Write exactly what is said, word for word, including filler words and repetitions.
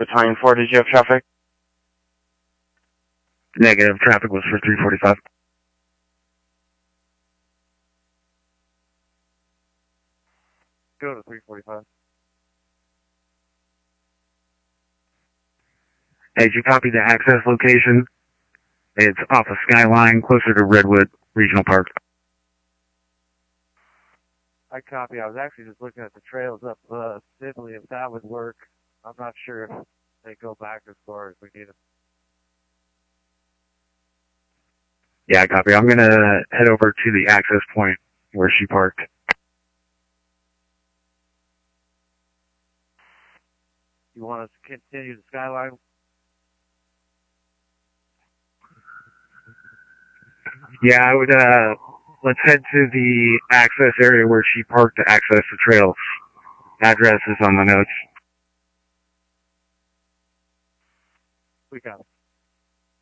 Battalion four, did you have traffic? Negative. Traffic was for three forty-five. Go to three forty-five. Hey, did you copy the access location? It's off of Skyline, closer to Redwood Regional Park. I copy. I was actually just looking at the trails up uh, Sibley, if that would work. I'm not sure if they go back as far as we need them. Yeah, I copy. I'm going to head over to the access point where she parked. You want us to continue the Skyline? Yeah, I would, uh, let's head to the access area where she parked to access the trails. Address is on the notes. We got it.